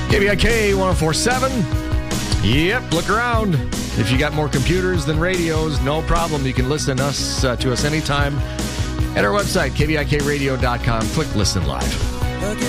KBIK 104.7. Yep, look around. If you got more computers than radios, no problem. You can listen to us anytime at our website, kbikradio.com. Click Listen Live.